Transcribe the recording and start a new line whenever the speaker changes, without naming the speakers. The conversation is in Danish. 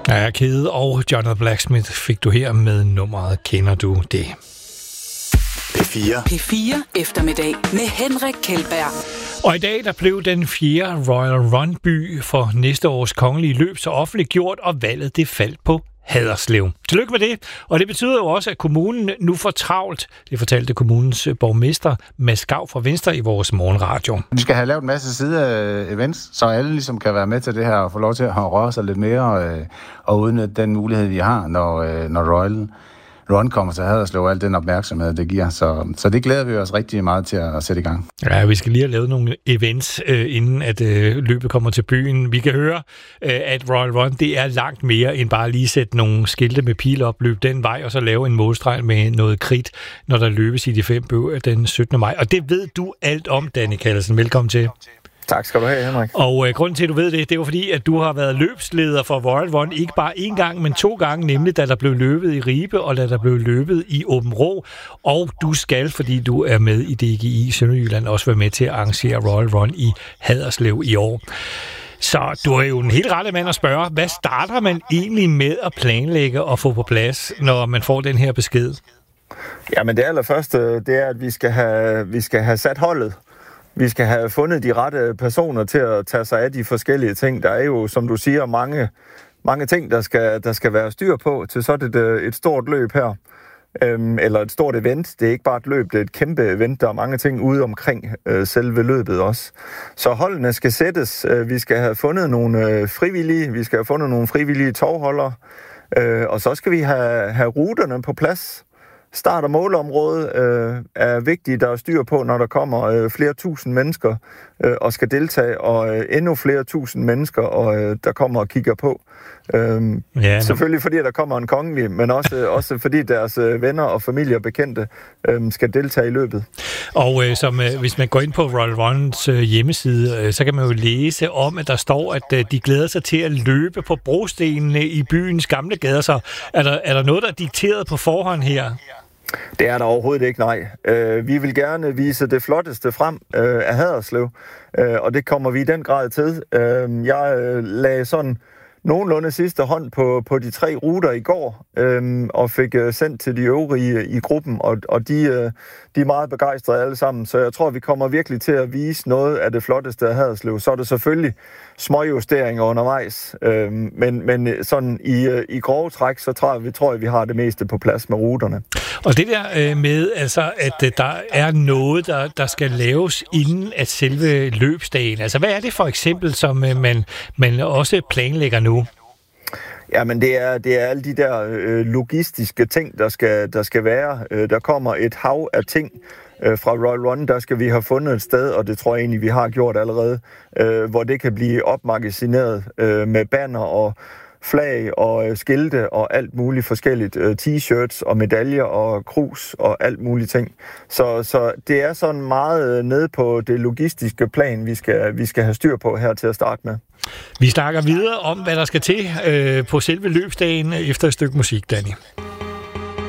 Ja, Kede og Jonathan Blacksmith fik du her med nummeret Kender du det?
P4 eftermiddag med Henrik Kjeldberg.
Og i dag der blev den 4. Royal Run-by for næste års kongelige løb så offentliggjort, og valget det faldt på Haderslev. Tillykke med det, og det betyder jo også, at kommunen nu får travlt. Det fortalte kommunens borgmester Mads Gav fra Venstre i vores morgenradio.
Vi skal have lavet en masse side-events, så alle ligesom kan være med til det her og få lov til at røre sig lidt mere og udnytte den mulighed, vi har, når Royal Run kommer til Haderslev og al den opmærksomhed, det giver. Så det glæder vi os rigtig meget til at sætte i gang.
Ja, vi skal lige have lavet nogle events, inden at løbet kommer til byen. Vi kan høre, at Royal Run, det er langt mere end bare lige sætte nogle skilte med pil op, løb den vej, og så lave en målstreg med noget kridt, når der løbes i de 5 bøger den 17. maj. Og det ved du alt om, Danny Callesen. Velkommen til.
Tak skal du have, Henrik.
Og grunden til, at du ved det, det er jo fordi, at du har været løbsleder for Royal Run, ikke bare 1 gang, men 2 gange, nemlig da der blev løbet i Ribe, og da der blev løbet i Aabenraa. Og du skal, fordi du er med i DGI Sønderjylland, også være med til at arrangere Royal Run i Haderslev i år. Så du er jo en helt rette mand at spørge, hvad starter man egentlig med at planlægge og få på plads, når man får den her besked?
Jamen det allerførste, det er, at vi skal have sat holdet. Vi skal have fundet de rette personer til at tage sig af de forskellige ting. Der er jo, som du siger, mange ting, der skal være styr på til sådan et stort løb her. Eller et stort event. Det er ikke bare et løb, det er et kæmpe event. Der er mange ting ude omkring selve løbet også. Så holdene skal sættes. Vi skal have fundet nogle frivillige. Vi skal have fundet nogle frivillige tovholdere. Og så skal vi have ruterne på plads. Start- og målområdet er vigtigt, der er styr på, når der kommer flere tusind mennesker og skal deltage, og endnu flere tusind mennesker, der kommer og kigger på. Selvfølgelig fordi der kommer en kongelig, men også fordi deres venner og familie og bekendte skal deltage i løbet.
Og hvis man går ind på Royal Runs hjemmeside, så kan man jo læse om, at der står, at de glæder sig til at løbe på brostenene i byens gamle gader. Så er der noget, der er dikteret på forhånd her?
Det er der overhovedet ikke, nej. Vi vil gerne vise det flotteste frem af Haderslev, og det kommer vi i den grad til. Jeg lagde sådan nogenlunde sidste hånd på de 3 ruter i går, og fik sendt til de øvrige i gruppen, og de er meget begejstrede alle sammen, så jeg tror, vi kommer virkelig til at vise noget af det flotteste af Haderslev. Så er det selvfølgelig småjusteringer undervejs, men sådan i grove træk, så tror jeg, vi har det meste på plads med ruterne.
Og det der med, altså, at der er noget, der skal laves inden at selve løbsdagen, altså hvad er det for eksempel, som man også planlægger nu?
Jamen det er alle de der logistiske ting, der skal være. Der kommer et hav af ting fra Royal Run, der skal vi have fundet et sted, og det tror jeg egentlig, vi har gjort allerede, hvor det kan blive opmagasineret med banner og flag og skilte og alt muligt forskelligt. T-shirts og medaljer og krus og alt muligt ting. Så det er sådan meget nede på det logistiske plan, vi skal have styr på her til at starte med.
Vi snakker videre om, hvad der skal til på selve løbsdagen efter et stykke musik, Danny.